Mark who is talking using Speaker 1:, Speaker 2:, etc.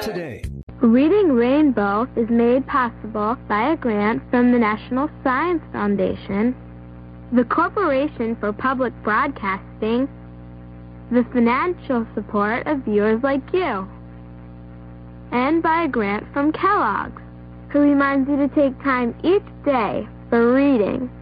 Speaker 1: today.
Speaker 2: Reading Rainbow is made possible by a grant from the National Science Foundation, the Corporation for Public Broadcasting, the financial support of viewers like you, and by a grant from Kellogg's, who reminds you to take time each day for reading.